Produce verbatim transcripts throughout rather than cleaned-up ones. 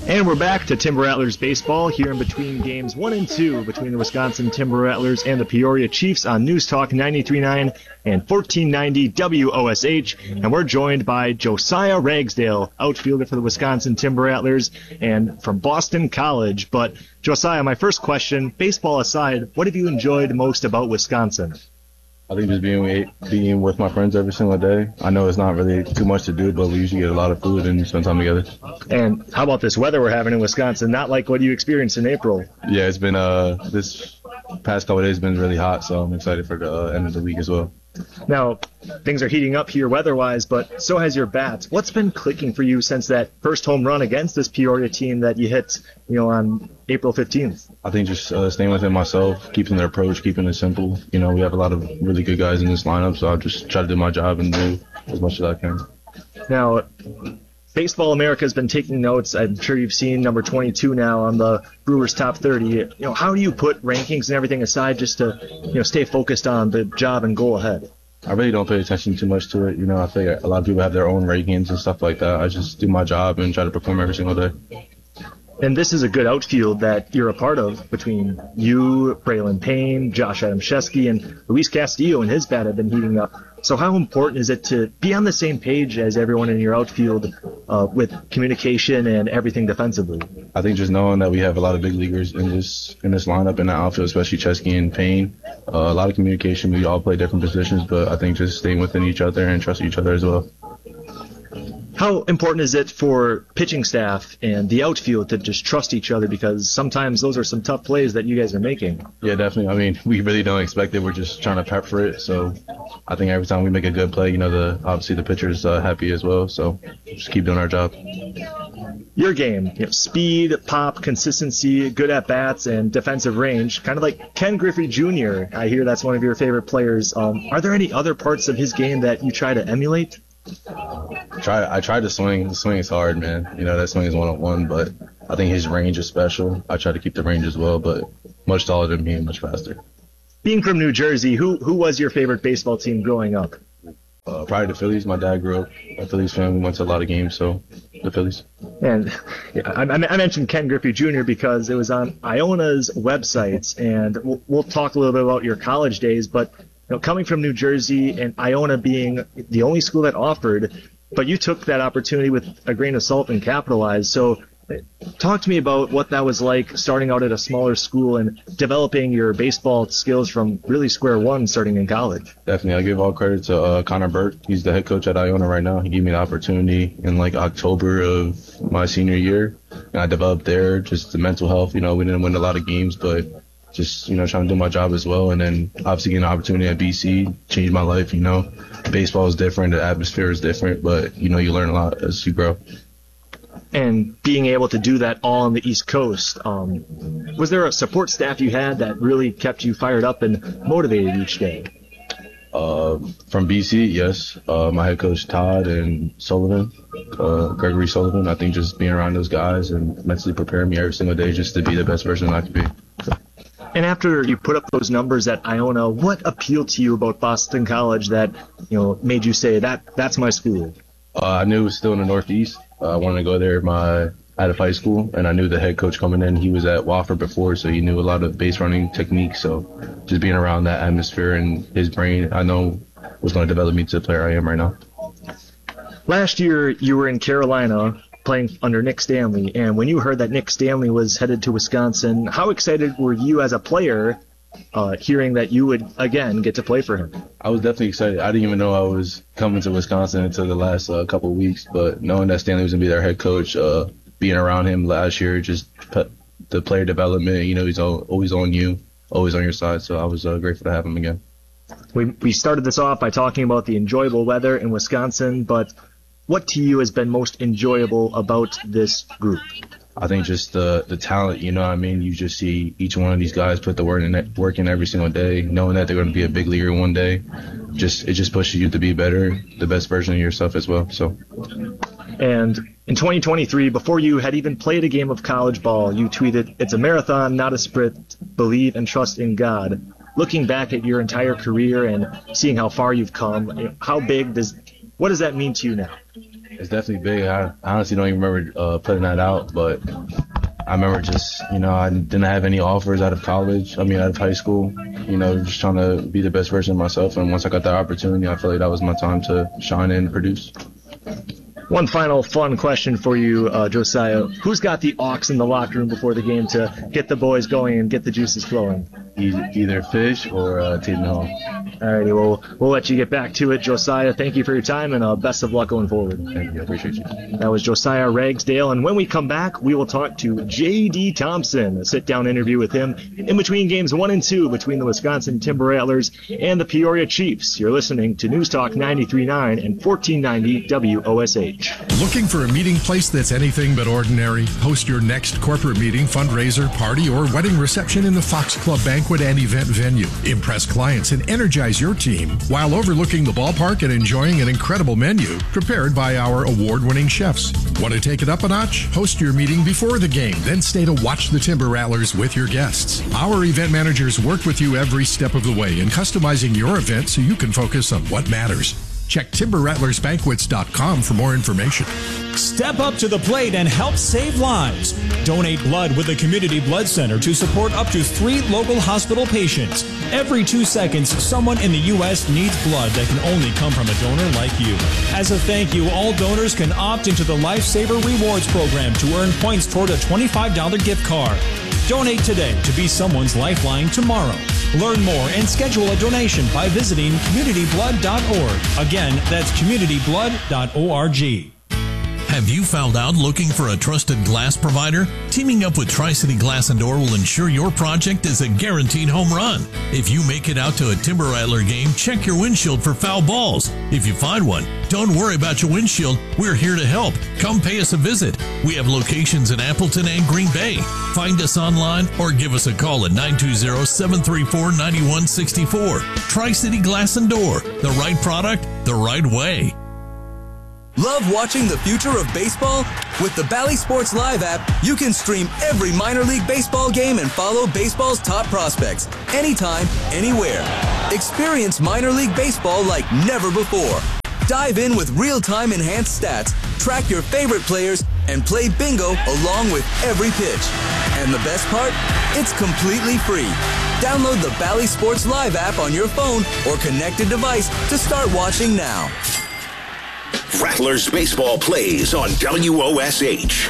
And we're back to Timber Rattlers baseball here in between games one and two between the Wisconsin Timber Rattlers and the Peoria Chiefs on News Talk ninety-three point nine and fourteen ninety W O S H. And we're joined by Josiah Ragsdale, outfielder for the Wisconsin Timber Rattlers and from Boston College. But Josiah, my first question, baseball aside, what have you enjoyed most about Wisconsin? I think just being being with my friends every single day. I know it's not really too much to do, but we usually get a lot of food and spend time together. And how about this weather we're having in Wisconsin? Not like what you experienced in April. Yeah, it's been uh this past couple of days been really hot, so I'm excited for the uh, end of the week as well. Now, things are heating up here weather-wise, but so has your bat. What's been clicking for you since that first home run against this Peoria team that you hit, you know, on April fifteenth? I think just uh, staying within myself, keeping the approach, keeping it simple. You know, we have a lot of really good guys in this lineup, so I'll just try to do my job and do as much as I can. Now, Baseball America has been taking notes. I'm sure you've seen number twenty-two now on the Brewers Top thirty. You know, how do you put rankings and everything aside just to, you know, stay focused on the job and goal ahead? I really don't pay attention too much to it. You know, I think a lot of people have their own rankings and stuff like that. I just do my job and try to perform every single day. And this is a good outfield that you're a part of between you, Braylon Payne, Josh Adamczewski, and Luis Castillo and his bat have been heating up. So how important is it to be on the same page as everyone in your outfield uh, with communication and everything defensively? I think just knowing that we have a lot of big leaguers in this in this lineup in the outfield, especially Chesky and Payne, uh, a lot of communication. We all play different positions, but I think just staying within each other and trusting each other as well. How important is it for pitching staff and the outfield to just trust each other, because sometimes those are some tough plays that you guys are making? Yeah, definitely. I mean, we really don't expect it. We're just trying to prep for it. So I think every time we make a good play, you know, the obviously the pitcher's uh, happy as well. So just keep doing our job. Your game, you know, speed, pop, consistency, good at-bats, and defensive range, kind of like Ken Griffey Junior I hear that's one of your favorite players. Um, are there any other parts of his game that you try to emulate? Try. I tried to swing. The swing is hard, man. You know, that swing is one-on-one, but I think his range is special. I try to keep the range as well, but much taller than me and much faster. Being from New Jersey, who who was your favorite baseball team growing up? Uh, probably the Phillies. My dad grew up a Phillies fan. We went to a lot of games, so the Phillies. And yeah, I, I mentioned Ken Griffey Junior because it was on Iona's website, and we'll, we'll talk a little bit about your college days, but you know, coming from New Jersey and Iona being the only school that offered, but you took that opportunity with a grain of salt and capitalized. So talk to me about what that was like starting out at a smaller school and developing your baseball skills from really square one starting in college. Definitely. I give all credit to uh, Connor Burke. He's the head coach at Iona right now. He gave me the opportunity in like October of my senior year, and I developed there just the mental health. You know, we didn't win a lot of games, but just, you know, trying to do my job as well. And then obviously getting an opportunity at B C changed my life. You know, baseball is different. The atmosphere is different, but, you know, you learn a lot as you grow. And being able to do that all on the East Coast, um, was there a support staff you had that really kept you fired up and motivated each day? Uh, from B C, yes. Uh, my head coach, Todd, and Sullivan, uh, Gregory Sullivan. I think just being around those guys and mentally preparing me every single day just to be the best person I could be. And after you put up those numbers at Iona, what appealed to you about Boston College that, you know, made you say that that's my school? Uh, I knew it was still in the Northeast. Uh, I wanted to go there my out of high school, and I knew the head coach coming in. He was at Wofford before, so he knew a lot of base running techniques. So just being around that atmosphere and his brain, I know was going to develop me to the player I am right now. Last year, you were in Carolina playing under Nick Stanley, and when you heard that Nick Stanley was headed to Wisconsin, how excited were you as a player uh, hearing that you would, again, get to play for him? I was definitely excited. I didn't even know I was coming to Wisconsin until the last uh, couple of weeks, but knowing that Stanley was going to be their head coach, uh, being around him last year, just the player development, you know, he's always on you, always on your side, so I was uh, grateful to have him again. We, we started this off by talking about the enjoyable weather in Wisconsin, but what to you has been most enjoyable about this group? I think just the the talent, you know what I mean? You just see each one of these guys put the work in, work in every single day, knowing that they're going to be a big leaguer one day. Just It just pushes you to be better, the best version of yourself as well. So. And in twenty twenty-three, before you had even played a game of college ball, you tweeted, "It's a marathon, not a sprint. Believe and trust in God." Looking back at your entire career and seeing how far you've come, how big does, what does that mean to you now? It's definitely big. I honestly don't even remember uh, putting that out, but I remember just, you know, I didn't have any offers out of college. I mean, out of high school, you know, just trying to be the best version of myself. And once I got that opportunity, I felt like that was my time to shine and produce. One final fun question for you, uh, Josiah. Who's got the aux in the locker room before the game to get the boys going and get the juices flowing? Either Fish or uh, Tatum Hall. All righty, well, we'll let you get back to it, Josiah. Thank you for your time, and uh, best of luck going forward. Thank you. I appreciate you. That was Josiah Ragsdale, and when we come back, we will talk to J D. Thompson, a sit-down interview with him in between games one and two between the Wisconsin Timber Rattlers and the Peoria Chiefs. You're listening to News Talk ninety-three point nine and fourteen ninety W O S H. Looking for a meeting place that's anything but ordinary? Host your next corporate meeting, fundraiser, party, or wedding reception in the Fox Club Banquet and Event Venue. Impress clients and energize your team while overlooking the ballpark and enjoying an incredible menu prepared by our award-winning chefs. Want to take it up a notch? Host your meeting before the game, then stay to watch the Timber Rattlers with your guests. Our event managers work with you every step of the way in customizing your event so you can focus on what matters. Check timber rattlers banquets dot com for more information. Step up to the plate and help save lives. Donate blood with the Community Blood Center to support up to three local hospital patients. Every two seconds, someone in the U S needs blood that can only come from a donor like you. As a thank you, all donors can opt into the Lifesaver Rewards program to earn points toward a twenty-five dollars gift card. Donate today to be someone's lifeline tomorrow. Learn more and schedule a donation by visiting community blood dot org. Again, that's community blood dot org. Have you found out looking for a trusted glass provider? Teaming up with Tri-City Glass and Door will ensure your project is a guaranteed home run. If you make it out to a Timber Rattler game, check your windshield for foul balls. If you find one, don't worry about your windshield. We're here to help. Come pay us a visit. We have locations in Appleton and Green Bay. Find us online or give us a call at nine two zero, seven three four, nine one six four. Tri-City Glass and Door. The right product, the right way. Love watching the future of baseball? With the Bally Sports Live app, you can stream every minor league baseball game and follow baseball's top prospects anytime, anywhere. Experience minor league baseball like never before. Dive in with real-time enhanced stats, track your favorite players, and play bingo along with every pitch. And the best part? It's completely free. Download the Bally Sports Live app on your phone or connected device to start watching now. Rattlers Baseball plays on W O S H.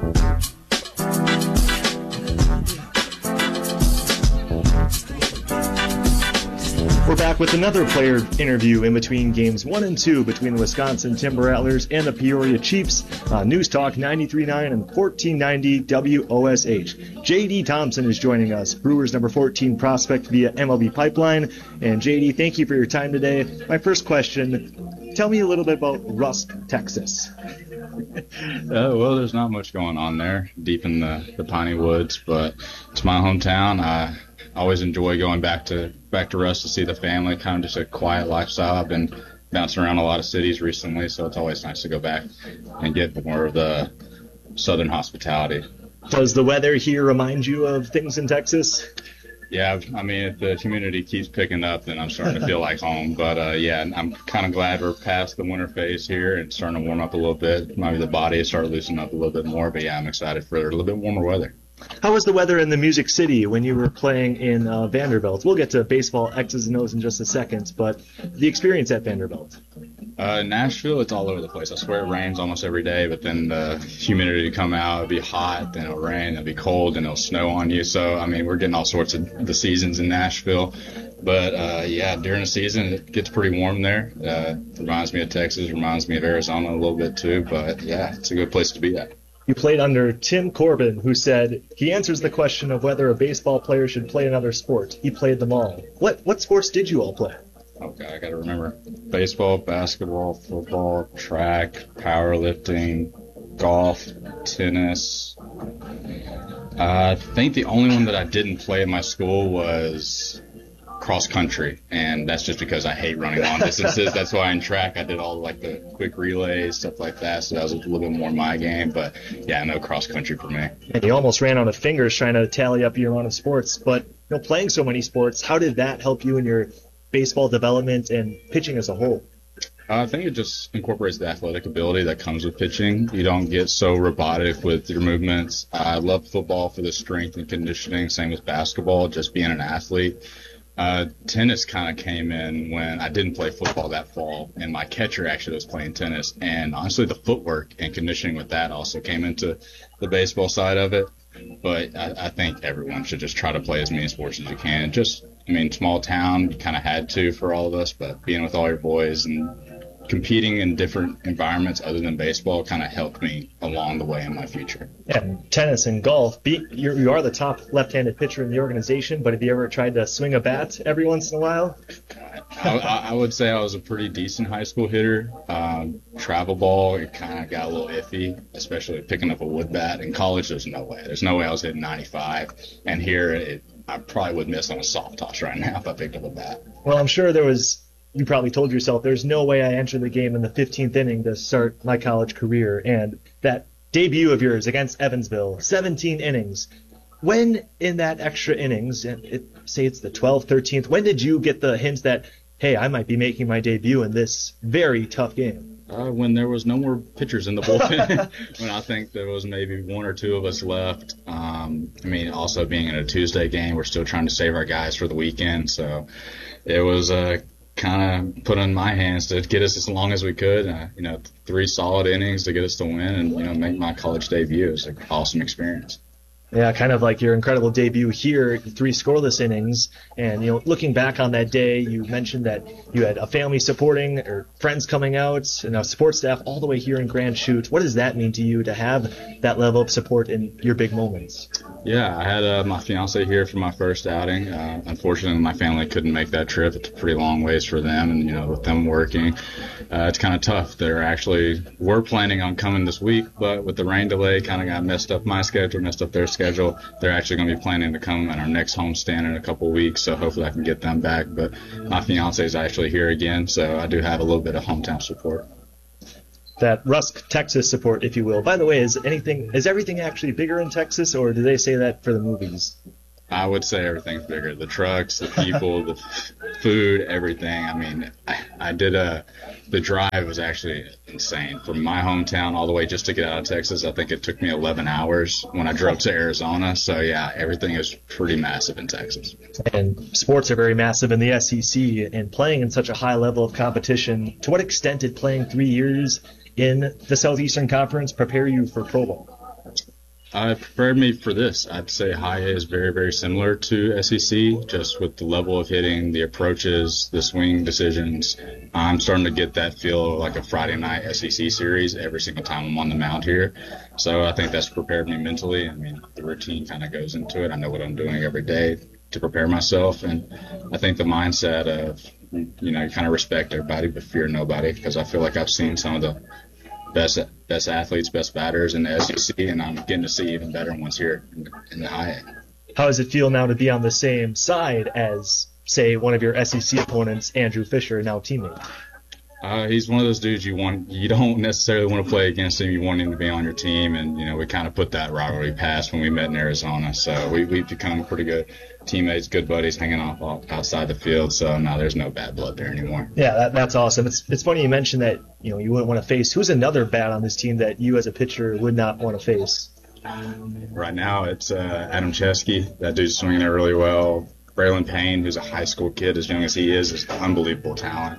We're back with another player interview in between games one and two between the Wisconsin Timber Rattlers and the Peoria Chiefs. Uh, News Talk ninety-three point nine and fourteen ninety W O S H. J D. Thompson is joining us, Brewers number fourteen prospect via M L B Pipeline. And J D, thank you for your time today. My first question, tell me a little bit about Rusk, Texas. Uh, well, there's not much going on there, deep in the, the piney woods, but it's my hometown. I always enjoy going back to back to Rusk to see the family, kind of just a quiet lifestyle. I've been bouncing around a lot of cities recently, so it's always nice to go back and get more of the southern hospitality. Does the weather here remind you of things in Texas? Yeah, I mean, if the humidity keeps picking up, then I'm starting to feel like home. But, uh, yeah, I'm kind of glad we're past the winter phase here and starting to warm up a little bit. Maybe the body is starting to loosen up a little bit more. But, yeah, I'm excited for a little bit warmer weather. How was the weather in the Music City when you were playing in uh, Vanderbilt? We'll get to baseball X's and O's in just a second, but the experience at Vanderbilt. Uh, Nashville, it's all over the place. I swear it rains almost every day, but then the humidity come out, it'll be hot, then it'll rain, it'll be cold, and it'll snow on you. So, I mean, we're getting all sorts of the seasons in Nashville. But, uh, yeah, during the season, it gets pretty warm there. Uh, reminds me of Texas, reminds me of Arizona a little bit too. But, yeah, it's a good place to be at. You played under Tim Corbin, who said he answers the question of whether a baseball player should play another sport. He played them all. What what sports did you all play? Okay, I got to remember. Baseball, basketball, football, track, powerlifting, golf, tennis. Uh, I think the only one that I didn't play in my school was cross country, and that's just because I hate running long distances. That's why in track I did all like the quick relays, stuff like that, so that was a little bit more my game. But yeah, no cross country for me. And you almost ran out of fingers trying to tally up your amount of sports, but you know, playing so many sports, how did that help you in your baseball development and pitching as a whole? I think it just incorporates the athletic ability that comes with pitching. You don't get so robotic with your movements. I love football for the strength and conditioning, same with basketball, just being an athlete. Uh, tennis kind of came in when I didn't play football that fall, and my catcher actually was playing tennis. And honestly, the footwork and conditioning with that also came into the baseball side of it. But I, I think everyone should just try to play as many sports as you can. Just, I mean, small town, you kind of had to for all of us, but being with all your boys and competing in different environments other than baseball kind of helped me along the way in my future. And tennis and golf, be, you're, you are the top left-handed pitcher in the organization, but have you ever tried to swing a bat every once in a while? I, I would say I was a pretty decent high school hitter. Um, travel ball, it kind of got a little iffy, especially picking up a wood bat. In college, there's no way. There's no way I was hitting ninety-five. And here, it, I probably would miss on a soft toss right now if I picked up a bat. Well, I'm sure there was... You probably told yourself, there's no way I enter the game in the fifteenth inning to start my college career. And that debut of yours against Evansville, seventeen innings. When in that extra innings, and it, say it's the twelfth, thirteenth, when did you get the hint that, hey, I might be making my debut in this very tough game? Uh, when there was no more pitchers in the bullpen, when I think there was maybe one or two of us left. Um, I mean, also being in a Tuesday game, we're still trying to save our guys for the weekend. So it was a uh, kind of put in my hands to get us as long as we could. Uh, you know, three solid innings to get us to win and, you know, make my college debut. It was an awesome experience. Yeah, kind of like your incredible debut here, three scoreless innings. And, you know, looking back on that day, you mentioned that you had a family supporting or friends coming out and a support staff all the way here in Grand Chute. What does that mean to you to have that level of support in your big moments? Yeah, I had uh, my fiance here for my first outing. Uh, unfortunately, my family couldn't make that trip. It's a pretty long ways for them, and, you know, with them working, uh, it's kind of tough. They're actually, we're planning on coming this week, but with the rain delay, kind of got messed up my schedule, messed up their schedule. They're actually going to be planning to come at our next homestand in a couple of weeks, so hopefully I can get them back. But my fiance is actually here again, so I do have a little bit of hometown support. That Rusk, Texas support, if you will. By the way, is anything is everything actually bigger in Texas, or do they say that for the movies? I would say everything's bigger. The trucks, the people, the food, everything. I mean, I, I did a the drive was actually insane from my hometown all the way just to get out of Texas. I think it took me eleven hours when I drove to Arizona. So yeah, everything is pretty massive in Texas. And sports are very massive in the S E C, and playing in such a high level of competition. To what extent did playing three years in the Southeastern Conference prepare you for pro ball? Uh, prepared me for this. I'd say high A is very, very similar to S E C, just with the level of hitting, the approaches, the swing decisions. I'm starting to get that feel like a Friday night S E C series every single time I'm on the mound here. So I think that's prepared me mentally. I mean, the routine kind of goes into it. I know what I'm doing every day to prepare myself. And I think the mindset of, you know, you kind of respect everybody but fear nobody, because I feel like I've seen some of the best best athletes, best batters in the S E C, and I'm getting to see even better ones here in, in the high A. How does it feel now to be on the same side as, say, one of your S E C opponents, Andrew Fisher, now teammate? Uh, he's one of those dudes you want. You don't necessarily want to play against him. You want him to be on your team, and you know we kind of put that rivalry past when we met in Arizona. So we we've become pretty good teammates, good buddies, hanging off outside the field. So now there's no bad blood there anymore. Yeah, that, that's awesome. It's it's funny you mentioned that you know you wouldn't want to face. Who's another bat on this team that you as a pitcher would not want to face? Right now it's uh, Adam Chesky. That dude's swinging it really well. Braylon Payne, who's a high school kid as young as he is, is unbelievable talent.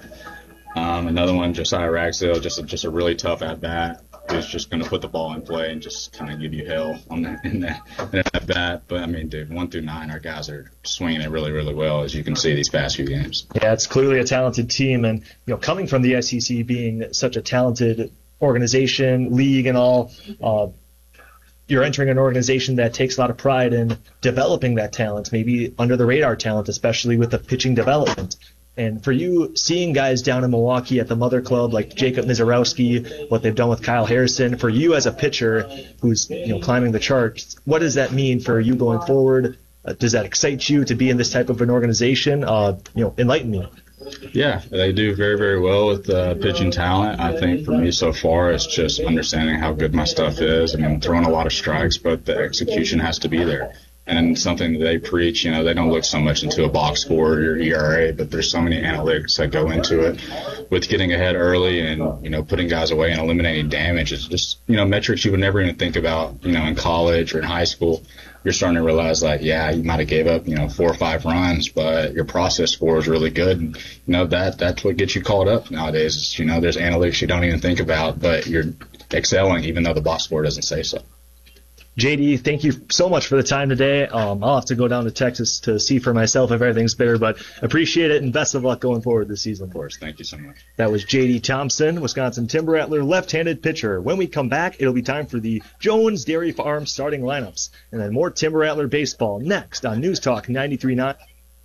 Um, another one, Josiah Ragsdale, just a, just a really tough at bat. Who's just going to put the ball in play and just kind of give you hell on that in that, in that bat. But I mean, dude, one through nine, our guys are swinging it really, really well, as you can see these past few games. Yeah, it's clearly a talented team, and you know, coming from the S E C being such a talented organization, league, and all, uh, you're entering an organization that takes a lot of pride in developing that talent, maybe under the radar talent, especially with the pitching development. And for you, seeing guys down in Milwaukee at the Mother Club like Jacob Mizorowski, what they've done with Kyle Harrison, for you as a pitcher who's you know climbing the charts, what does that mean for you going forward? Uh, does that excite you to be in this type of an organization? Uh, you know, enlighten me. Yeah, they do very, very well with uh, pitching talent. I think for me so far, it's just understanding how good my stuff is. I mean, I'm throwing a lot of strikes, but the execution has to be there. and something that they preach. You know, they don't look so much into a box score or your E R A, but there's so many analytics that go into it with getting ahead early and, you know, putting guys away and eliminating damage. It's just, you know, metrics you would never even think about, you know, in college or in high school. You're starting to realize, like, yeah, you might have gave up, you know, four or five runs, but your process score is really good. And, you know, that that's what gets you called up nowadays. Is, you know, there's analytics you don't even think about, but you're excelling even though the box score doesn't say so. J D, thank you so much for the time today. Um, I'll have to go down to Texas to see for myself if everything's better, but appreciate it and best of luck going forward this season for us. Thank you so much. That was J D Thompson, Wisconsin Timber Rattler left-handed pitcher. When we come back, it'll be time for the Jones Dairy Farm starting lineups, and then more Timber Rattler baseball next on News Talk ninety-three point nine.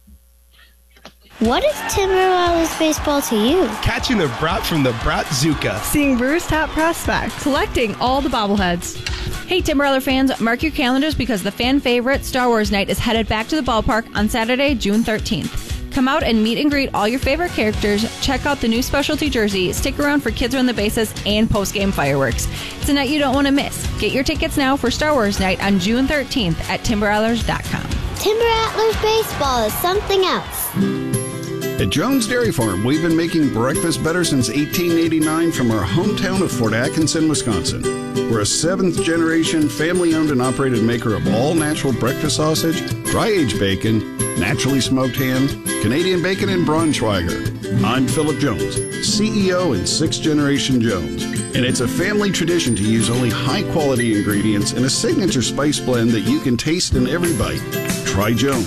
What is Timber Rattlers baseball to you? Catching the brat from the Bratzuka. Seeing Brewers top prospects. Collecting all the bobbleheads. Hey, Timber Rattler fans, mark your calendars because the fan favorite Star Wars Night is headed back to the ballpark on Saturday, June thirteenth. Come out and meet and greet all your favorite characters, check out the new specialty jersey, stick around for Kids Run the Bases, and post-game fireworks. It's a night you don't want to miss. Get your tickets now for Star Wars Night on June thirteenth at timber rattlers dot com. Timber Rattlers baseball is something else. At Jones Dairy Farm, we've been making breakfast better since eighteen eighty-nine from our hometown of Fort Atkinson, Wisconsin. We're a seventh-generation, family-owned and operated maker of all-natural breakfast sausage, dry-aged bacon, naturally smoked ham, Canadian bacon, and Braunschweiger. I'm Philip Jones, C E O and sixth-generation Jones, and it's a family tradition to use only high-quality ingredients and a signature spice blend that you can taste in every bite. Try Jones.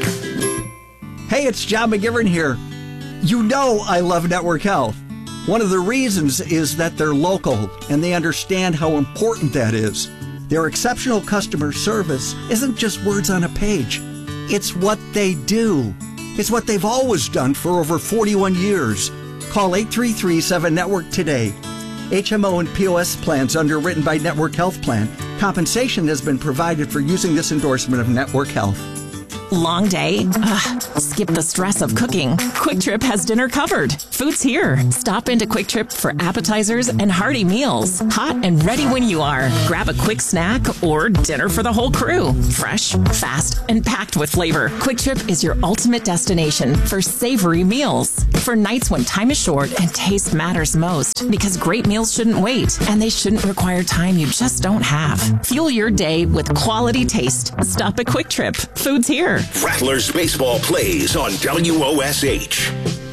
Hey, it's John McGivern here. You know I love Network Health. One of the reasons is that they're local and they understand how important that is. Their exceptional customer service isn't just words on a page. It's what they do. It's what they've always done for over forty-one years. Call eight three three seven network today. H M O and P O S plans underwritten by Network Health Plan. Compensation has been provided for using this endorsement of Network Health. Long day? Ugh, skip the stress of cooking. Quick Trip has dinner covered. Food's here. Stop into Quick Trip for appetizers and hearty meals. Hot and ready when you are. Grab a quick snack or dinner for the whole crew. Fresh, fast, and packed with flavor. Quick Trip is your ultimate destination for savory meals. For nights when time is short and taste matters most. Because great meals shouldn't wait, and they shouldn't require time you just don't have. Fuel your day with quality taste. Stop at Quick Trip. Food's here. Rattlers baseball plays on W O S H.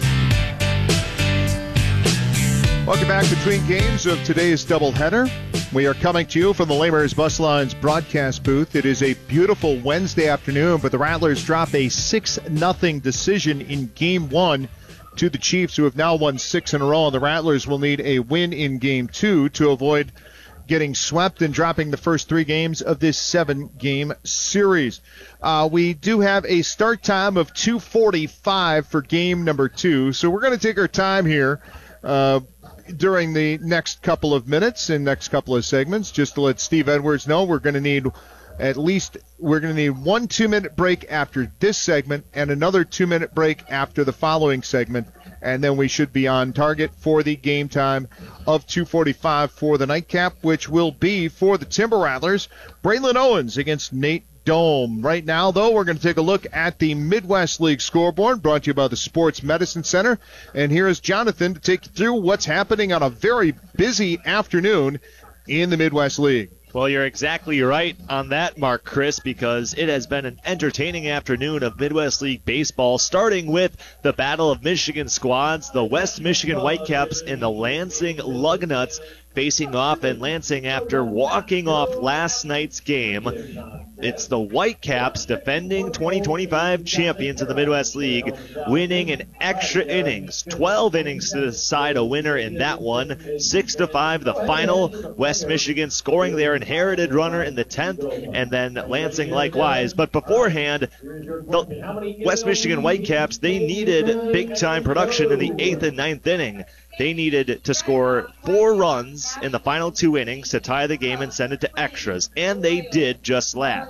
Welcome back between games of today's doubleheader. We are coming to you from the Lamers Bus Lines broadcast booth. It is a beautiful Wednesday afternoon, but the Rattlers drop a six nothing decision in game one to the Chiefs, who have now won six in a row. And the Rattlers will need a win in game two to avoid getting swept and dropping the first three games of this seven-game series. Uh, we do have a start time of two forty-five for game number two, so we're going to take our time here uh, during the next couple of minutes and next couple of segments just to let Steve Edwards know we're going to need at least we're going to need one two-minute break after this segment and another two-minute break after the following segment, and then we should be on target for the game time of two forty-five for the nightcap, which will be for the Timber Rattlers, Braylon Owens against Nate Dome. Right now, though, we're going to take a look at the Midwest League scoreboard brought to you by the Sports Medicine Center. And here is Jonathan to take you through what's happening on a very busy afternoon in the Midwest League. Well, you're exactly right on that mark, Chris, because it has been an entertaining afternoon of Midwest League baseball, starting with the Battle of Michigan squads, the West Michigan Whitecaps and the Lansing Lugnuts facing off, and Lansing, after walking off last night's game, it's the Whitecaps, defending twenty twenty-five champions of the Midwest League, winning in extra innings, twelve innings to decide a winner in that one, six to five the final. West Michigan scoring their inherited runner in the tenth, and then Lansing likewise. But beforehand, the West Michigan Whitecaps, they needed big-time production in the eighth and ninth inning. They needed to score four runs in the final two innings to tie the game and send it to extras, and they did just that.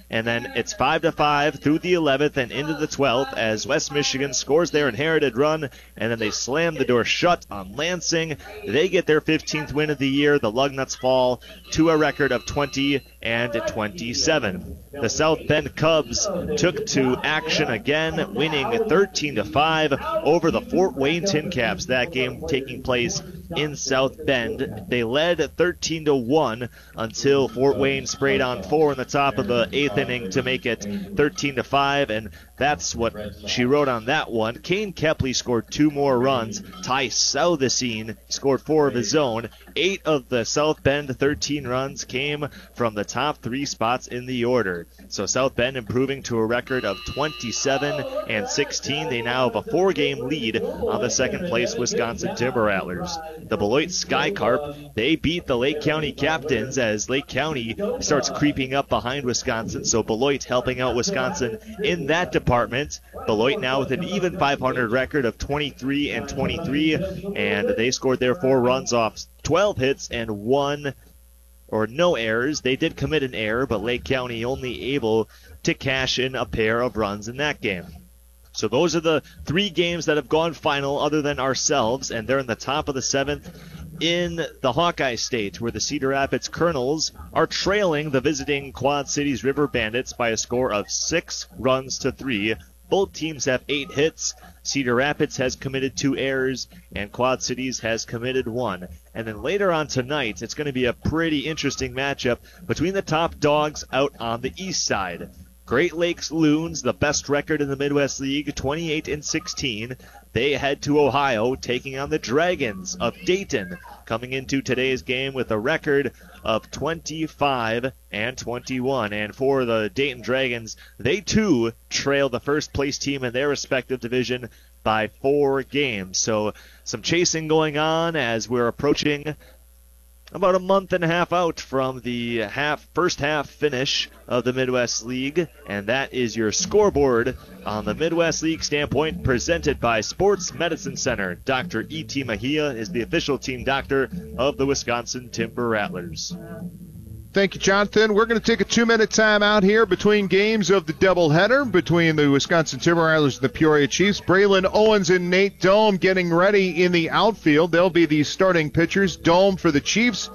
And then it's five to five through the eleventh and into the twelfth as West Michigan scores their inherited run, and then they slam the door shut on Lansing. They get their fifteenth win of the year. The Lugnuts fall to a record of twenty and twenty-seven. The South Bend Cubs took to action again, winning thirteen to five over the Fort Wayne Tin Caps. That game taking place in South Bend. They led thirteen to one until Fort Wayne sprayed on four in the top of the eighth inning to make it thirteen to five, and that's what she wrote on that one. Kane Kepley scored two more runs. Ty Southesine scored four of his own. Eight of the South Bend thirteen runs came from the top three spots in the order. So South Bend improving to a record of twenty-seven and sixteen. They now have a four-game lead on the second place Wisconsin Timber Rattlers. The Beloit Sky Carp, they beat the Lake County Captains as Lake County starts creeping up behind Wisconsin. So Beloit helping out Wisconsin in that department. Beloit now with an even five hundred record of twenty-three and twenty-three, and they scored their four runs off twelve hits and one or no errors. They did commit an error, but Lake County only able to cash in a pair of runs in that game. So those are the three games that have gone final other than ourselves, and they're in the top of the seventh in the Hawkeye State, where the Cedar Rapids Colonels are trailing the visiting Quad Cities River Bandits by a score of six runs to three. Both teams have eight hits. Cedar Rapids has committed two errors, and Quad Cities has committed one. And then later on tonight, it's going to be a pretty interesting matchup between the top dogs out on the east side. Great Lakes Loons, the best record in the Midwest League, twenty-eight and sixteen. They head to Ohio, taking on the Dragons of Dayton, coming into today's game with a record of twenty-five and twenty-one. And for the Dayton Dragons, they too trail the first place team in their respective division by four games. So some chasing going on as we're approaching about a month and a half out from the half first half finish of the Midwest League, and that is your scoreboard on the Midwest League Standpoint, presented by Sports Medicine Center. Doctor E T. Mejia is the official team doctor of the Wisconsin Timber Rattlers. Thank you, Jonathan. We're going to take a two-minute timeout here between games of the doubleheader between the Wisconsin Timber Rattlers and the Peoria Chiefs. Braylon Owens and Nate Dome getting ready in the outfield. They'll be the starting pitchers. Dome for the Chiefs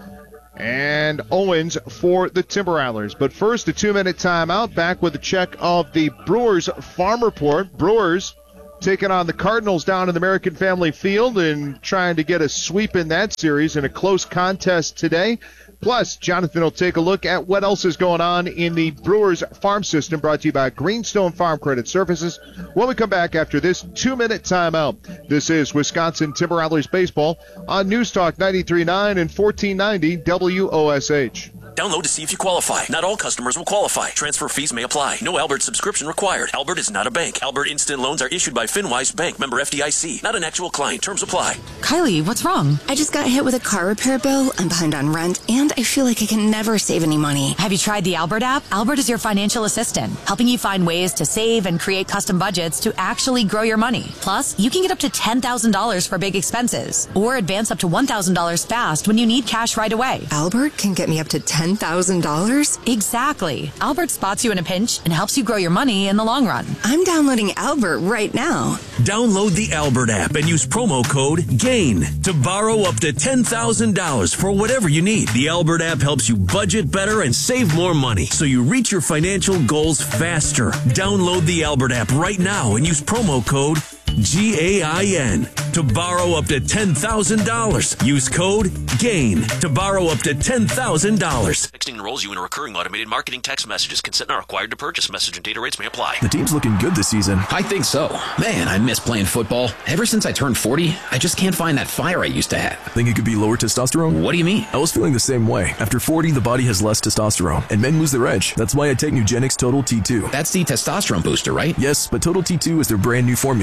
and Owens for the Timber Rattlers. But first, a two-minute timeout. Back with a check of the Brewers Farm Report. Brewers taking on the Cardinals down in the American Family Field and trying to get a sweep in that series in a close contest today. Plus, Jonathan will take a look at what else is going on in the Brewers farm system, brought to you by Greenstone Farm Credit Services, when we come back after this two-minute timeout. This is Wisconsin Timber Rattlers Baseball on News Talk ninety-three point nine and fourteen ninety W O S H. Download to see if you qualify. Not all customers will qualify. Transfer fees may apply. No Albert subscription required. Albert is not a bank. Albert Instant Loans are issued by FinWise Bank, member F D I C. Not an actual client. Terms apply. Kylie, what's wrong? I just got hit with a car repair bill. I'm behind on rent, and I feel like I can never save any money. Have you tried the Albert app? Albert is your financial assistant, helping you find ways to save and create custom budgets to actually grow your money. Plus, you can get up to ten thousand dollars for big expenses, or advance up to one thousand dollars fast when you need cash right away. Albert can get me up to ten thousand dollars? Exactly. Albert spots you in a pinch and helps you grow your money in the long run. I'm downloading Albert right now. Download the Albert app and use promo code GAIN to borrow up to ten thousand dollars for whatever you need. The Albert app helps you budget better and save more money so you reach your financial goals faster. Download the Albert app right now and use promo code G A I N to borrow up to ten thousand dollars. Use code GAIN to borrow up to ten thousand dollars. Texting enrolls you in a recurring automated marketing text messages. Consent not required to purchase. Message and data rates may apply. The team's looking good this season. I think so. Man, I miss playing football. Ever since I turned forty, I just can't find that fire I used to have. Think it could be lower testosterone? What do you mean? I was feeling the same way. After forty, the body has less testosterone, and men lose their edge. That's why I take Nugenix Total T two. That's the testosterone booster, right? Yes, but Total T two is their brand new formula that's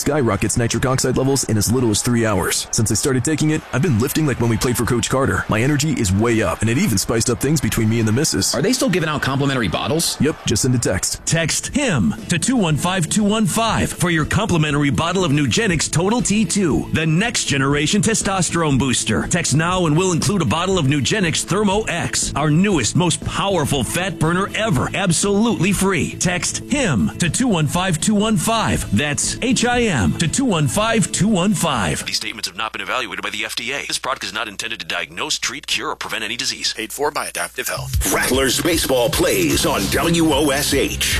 skyrockets nitric oxide levels in as little as three hours. Since I started taking it, I've been lifting like when we played for Coach Carter. My energy is way up, and it even spiced up things between me and the missus. Are they still giving out complimentary bottles? Yep, just send a text. Text HIM to two one five two one five for your complimentary bottle of Nugenix Total T two, the next generation testosterone booster. Text now and we'll include a bottle of Nugenix Thermo X, our newest, most powerful fat burner ever, absolutely free. Text HIM to two one five two one five. That's H I M to two one five two one five. These statements have not been evaluated by the F D A. This product is not intended to diagnose, treat, cure, or prevent any disease. Paid for by Adaptive Health. Rattlers baseball plays on W O S H.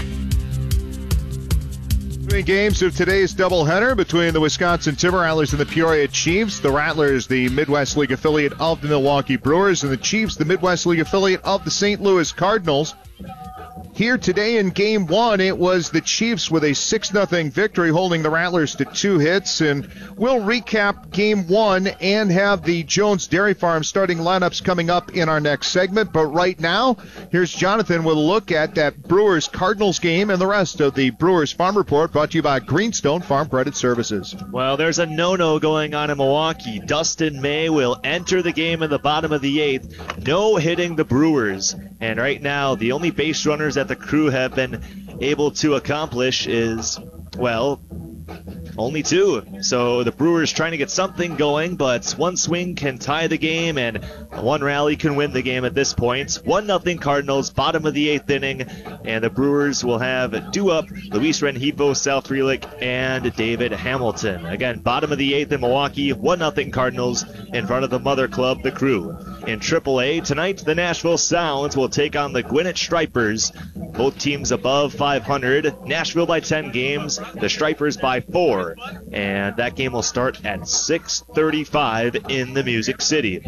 Between games of today's doubleheader between the Wisconsin Timber Rattlers and the Peoria Chiefs, the Rattlers, the Midwest League affiliate of the Milwaukee Brewers, and the Chiefs, the Midwest League affiliate of the Saint Louis Cardinals. Here today in Game one, it was the Chiefs with a six nothing victory, holding the Rattlers to two hits. And we'll recap Game one and have the Jones Dairy Farm starting lineups coming up in our next segment. But right now, here's Jonathan with a look at that Brewers-Cardinals game and the rest of the Brewers Farm Report, brought to you by Greenstone Farm Credit Services. Well, there's a no-no going on in Milwaukee. Dustin May will enter the game in the bottom of the eighth, no hitting the Brewers. And right now, the only base runners that the Crew have been able to accomplish is, well, only two. So the Brewers trying to get something going, but one swing can tie the game, and one rally can win the game at this point. one nothing Cardinals, bottom of the eighth inning, and the Brewers will have due up Luis Rengifo, Sal Frelick, and David Hamilton. Again, bottom of the eighth in Milwaukee, one nothing Cardinals in front of the mother club, the Crew. In triple A, tonight the Nashville Sounds will take on the Gwinnett Stripers. Both teams above five hundred. Nashville by ten games, the Stripers by four. And that game will start at six thirty-five in the Music City.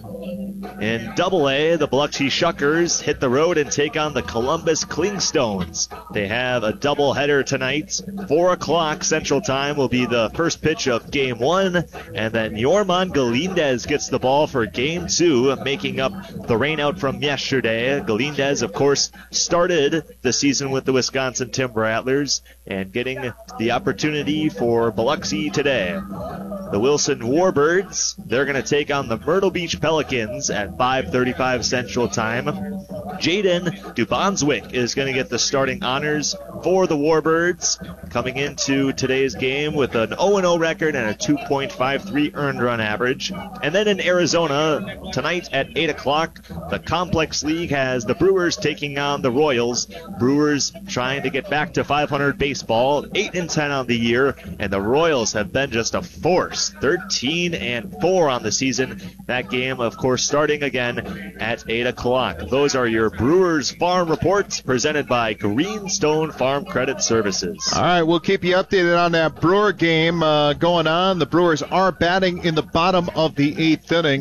In double A, the Biloxi Shuckers hit the road and take on the Columbus Clingstones. They have a doubleheader tonight. four o'clock Central Time will be the first pitch of Game one. And then Yorman Galindez gets the ball for Game two, making up the rainout from yesterday. Galindez, of course, started the season with the Wisconsin Timber Rattlers and getting the opportunity for Biloxi today. The Wilson Warbirds, they're going to take on the Myrtle Beach Pelicans at five thirty-five Central Time. Jaden Dubonswick is going to get the starting honors for the Warbirds, coming into today's game with an oh and oh record and a two point five three earned run average. And then in Arizona, tonight at eight o'clock, the Complex League has the Brewers taking on the Royals. Brewers trying to get back to five hundred baseball, eight and ten on the year, and the Royals have been just a force, thirteen and four on the season. That game, of course, starting again at eight o'clock. Those are your Brewers Farm Reports presented by Greenstone Farm Credit Services. All right, we'll keep you updated on that Brewer game uh, going on. The Brewers are batting in the bottom of the eighth inning.